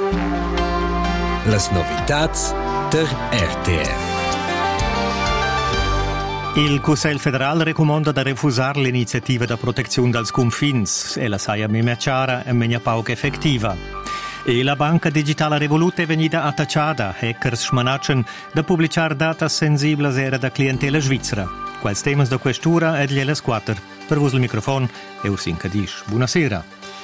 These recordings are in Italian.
Las novitats der RTR. Il Cussegl federal recomanda da refusar l'iniziativa da protezione dels confins e la saia mia chiara e mia pauca effettiva. E la banca digitale Revolut è venuta attacciata, hackers smanacciano, da pubblicare dati sensibili era da clientela svizzera. Quels temas da questura ed gliela squatter. Per vos il microfono è Ursin Cadisch. Buonasera.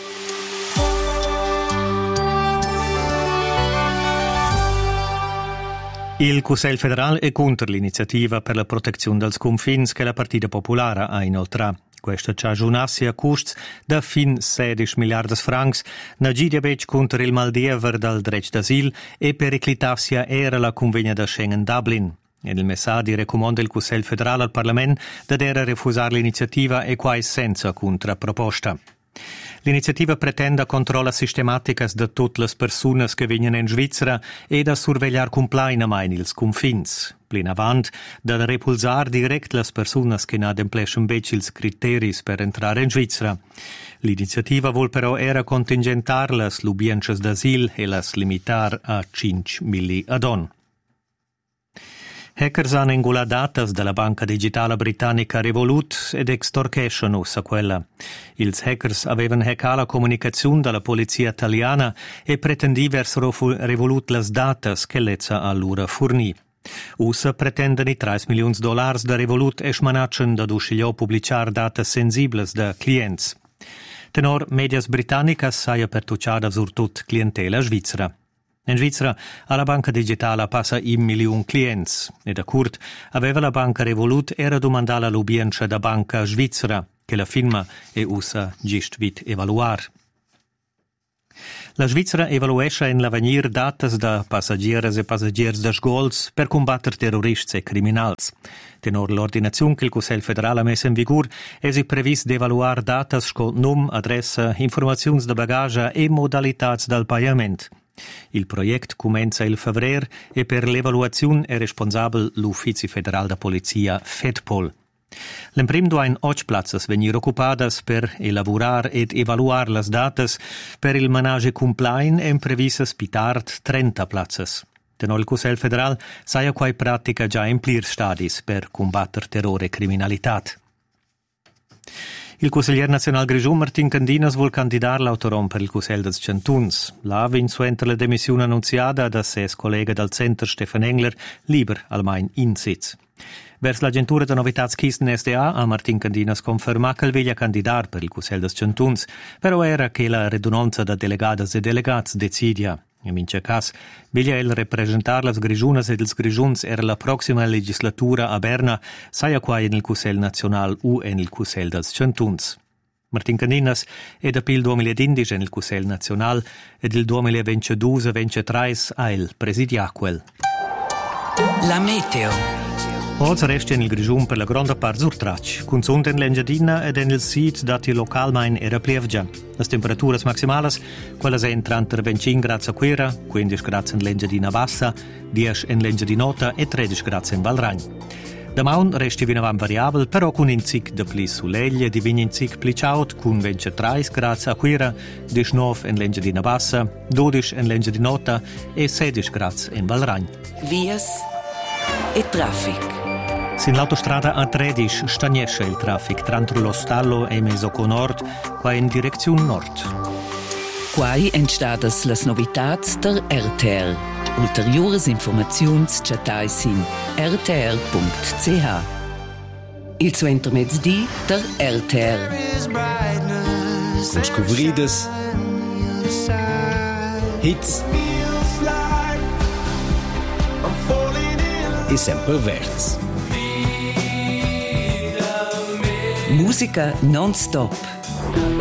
Il Cussegl federal è contro l'iniziativa per la protezione dels confins che la Partita Popolare ha inoltrato. Questa ci aggiunassi a costi da fin 16 miliardi francs, na gidiabec contro il maldiever dal dretto d'asil e per eclitavsia era la convegna da Schengen-Dublin. E il messaggio raccomanda il Cussegl federal al Parlamento da dare refusare l'iniziativa e quasi senza contrapproposta. L'iniziativa pretende controlla sistematicas de tutte le persone che vengono in Svizzera e da sorvegliare complainamente ils confins. Plin avant, da repulsar direct le persone che non adempliscono ils criteri per entrare in Svizzera. L'iniziativa vuol però era contingentare le ubiences d'asil e las limitar a 5.000 ad-on. Hackers hanno ingolato dati dalla banca digitale britannica Revolut ed extorquesono a quella. Ils hackers avevano hackato la comunicazione dalla polizia italiana e pretendevano Revolut le dati che l'ezza a loro fornì. USA pretendono i $3 milioni da Revolut e smanacciano da uscire pubblicare dati sensibili da clienti. Tenor medias britannicas saia pertucciata sur tut clientela svizzera. In Svizzera, alla banca digitale passa 1 milione clienti e da curt aveva la banca Revolut era domandata l'ubienza da banca svizzera che la firma e usa gist vit evaluar. La Svizzera evaluesce in l'avenir datas da passaggieres e passagiers da sgols per combattere terroristi e criminals. Tenor l'ordinazione che il Cussegl federale ha messo in vigore, è previsto di evaluare datas con nome, adressa, informazioni da bagaglia e modalità del pagamento. Il progetto comincia il febbraio e per l'evaluazione è responsabile l'Ufficio federale da polizia FEDPOL. L'emprim duain 8 plazzas venir occupadas per elaborar ed evaluar las datas per il manage complain e previsas pitart 30 plazzas. Tenor il Cussegl federal saia quai pratica già in plir stadis per combattere terrore e criminalitat. Il consigliere nazionale Grigiun Martin Candinas vuol candidare l'autorom per il Cussegl dels Chantuns. Là vince entro la demissione annunziata da ses collega del Center Stefan Engler, liber almain in sitz. Vers l'agentura de novitats Kisten SDA a Martin Candinas conferma che veglia candidar per il Cussegl dels Chantuns, però era che la redundanza da delegadas e delegats decidia. In mince cas, veglia el representar las Grigiunas ed ils Grigiuns era la prossima legislatura a Berna, saia quai en il Cussegl national u en il Cussegl dels Chantuns. Martin Candinas è da pil 2015 en il Cussegl national ed il 2022-23 a el presidiaquel. La meteo. Oggi resta in il Grigiun per la grande parte surtrac, con sonda in l'Engiadina ed in il sit dati localmein era plevgia. Le temperature maximali, quelle sono tra 25 gradi a Quera, 15 gradi in l'Engiadina bassa, 10 in l'Engiadinota e 13 gradi in Valragn. Da maun resti vinavam variabile, però con in cic de pli suleglie di vigni in cic pli ciaut, con 23 gradi a Quera, 19 in l'Engiadina bassa, 12 in l'Engiadinota e 16 gradi in Valragn. Vias e traffic. Sin l'autostrada A13 stagnesce il traffic tra lo Stallo e Mesoco Nord, qua in direzione nord. Quai entstadas las novitats der RTR. Ulteriores informaziuns chatai sin rtr.ch. Il suo intermezdi der RTR. Con scobrides, hits e sempre verts. Musica non-stop.